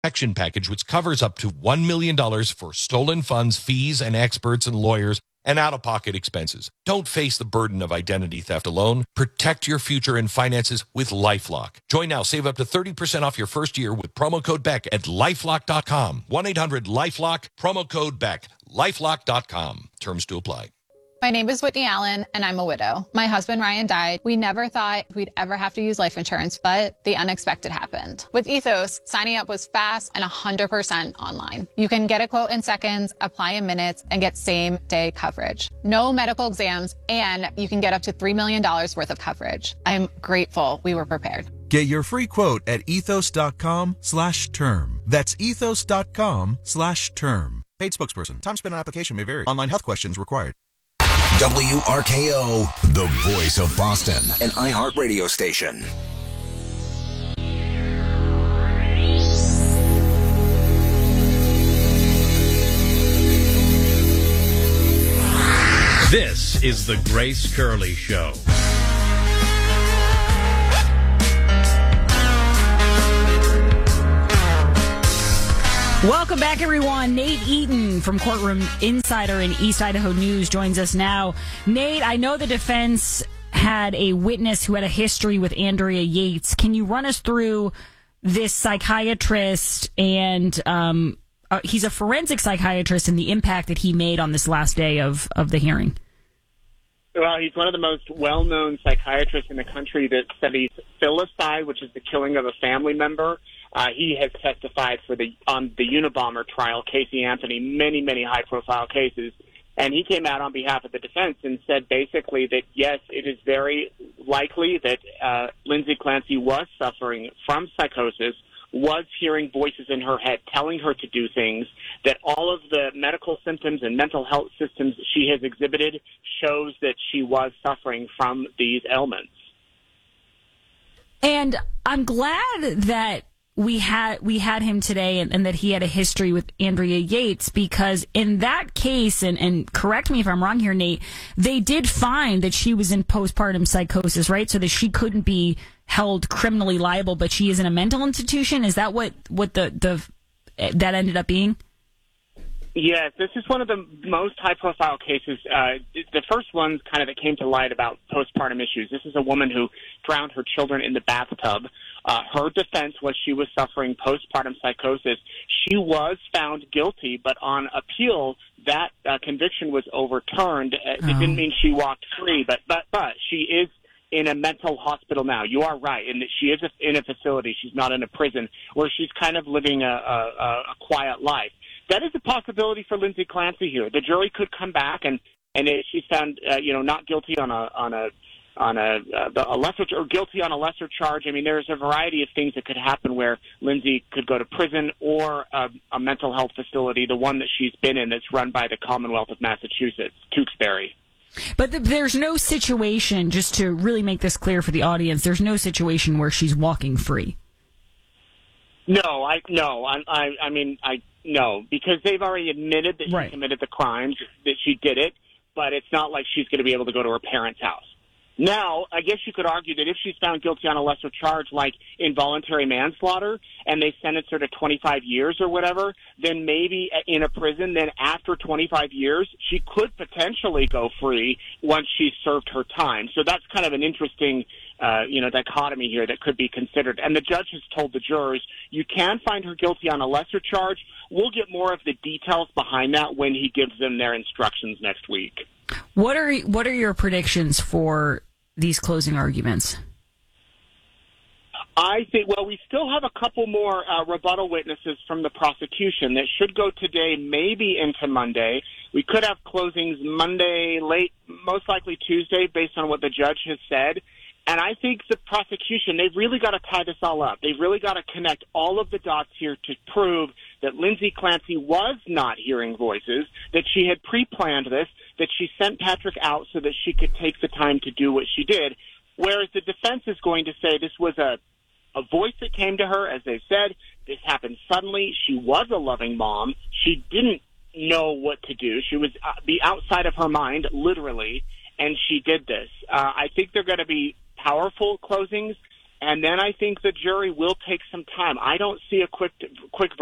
protection package, which covers up to $1 million for stolen funds, fees, and experts and lawyers, and out-of-pocket expenses. Don't face the burden of identity theft alone. Protect your future and finances with LifeLock. Join now. Save up to 30% off your first year with promo code BECK at LifeLock.com. 1-800-LifeLock, promo code BECK. LifeLock.com. Terms to apply. My name is Whitney Allen, and I'm a widow. My husband, Ryan, died. We never thought we'd ever have to use life insurance, but the unexpected happened. With Ethos, signing up was fast and 100% online. You can get a quote in seconds, apply in minutes, and get same-day coverage. No medical exams, and you can get up to $3 million worth of coverage. I'm grateful we were prepared. Get your free quote at ethos.com/term. That's ethos.com/term. Paid spokesperson. Time spent on application may vary. Online health questions required. WRKO, the voice of Boston, an iHeart radio station. This is the Grace Curley Show. Welcome back, everyone. Nate Eaton from Courtroom Insider and East Idaho News joins us now. Nate, I know the defense had a witness who had a history with Andrea Yates. Can you run us through this psychiatrist and he's a forensic psychiatrist and the impact that he made on this last day of the hearing? Well, he's one of the most well-known psychiatrists in the country that studies filicide, which is the killing of a family member. He has testified on the Unabomber trial, Casey Anthony, many high-profile cases. And he came out on behalf of the defense and said basically that, yes, it is very likely that Lindsay Clancy was suffering from psychosis, was hearing voices in her head telling her to do things, that all of the medical symptoms and mental health systems she has exhibited shows that she was suffering from these ailments. And I'm glad that we had him today and that he had a history with Andrea Yates, because in that case, and correct me if I'm wrong here, Nate, they did find that she was in postpartum psychosis, right? So that she couldn't be held criminally liable, but she is in a mental institution. Is that what that ended up being? Yes, this is one of the most high-profile cases. The first one kind of that came to light about postpartum issues. This is a woman who drowned her children in the bathtub. Her defense was she was suffering postpartum psychosis. She was found guilty, but on appeal, that conviction was overturned. It didn't mean she walked free, but she is in a mental hospital now. You are right, in that she is in a facility. She's not in a prison where she's kind of living a quiet life. That is a possibility for Lindsay Clancy here. The jury could come back and if she's found not guilty on a lesser or guilty on a lesser charge. I mean, there's a variety of things that could happen where Lindsay could go to prison or a mental health facility, the one that she's been in that's run by the Commonwealth of Massachusetts, Tewksbury. But there's no situation, just to really make this clear for the audience, there's no situation where she's walking free. No, because they've already admitted that right. She committed the crimes, that she did it, but it's not like she's going to be able to go to her parents' house. Now, I guess you could argue that if she's found guilty on a lesser charge like involuntary manslaughter and they sentence her to 25 years or whatever, then maybe in a prison, then after 25 years, she could potentially go free once she's served her time. So that's kind of an interesting dichotomy here that could be considered. And the judge has told the jurors, you can find her guilty on a lesser charge. We'll get more of the details behind that when he gives them their instructions next week. What are your predictions for these closing arguments? I think, we still have a couple more rebuttal witnesses from the prosecution that should go today, maybe into Monday. We could have closings Monday, late, most likely Tuesday, based on what the judge has said. And I think the prosecution, they've really got to tie this all up. They've really got to connect all of the dots here to prove that Lindsay Clancy was not hearing voices, that she had pre-planned this, that she sent Patrick out so that she could take the time to do what she did. Whereas the defense is going to say this was a voice that came to her, as they said. This happened suddenly. She was a loving mom. She didn't know what to do. She was outside of her mind, literally, and she did this. I think they're going to be powerful closings. and then I think the jury will take some time. I don't see a quick